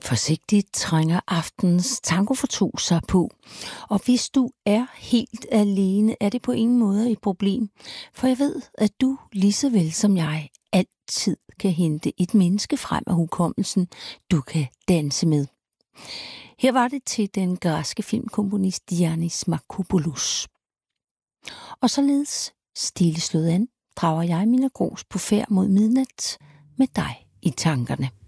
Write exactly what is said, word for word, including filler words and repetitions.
Forsigtigt trænger aftens tangofortog sig på, og hvis du er helt alene, er det på ingen måde et problem, for jeg ved, at du lige så vel som jeg altid kan hente et menneske frem af hukommelsen, du kan danse med. Her var det til den græske filmkomponist Giannis Markopoulos. Og således stille slået an, drager jeg mine grus på færd mod midnat med dig i tankerne.